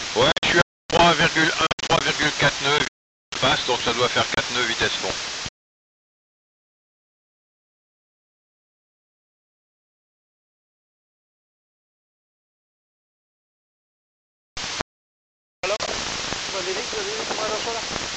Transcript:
Ouais, je suis à 3,1, 3,4 nœuds passe, donc ça doit faire 4 nœuds vitesse long. Halo, Madirik, Madirik, kemana sola?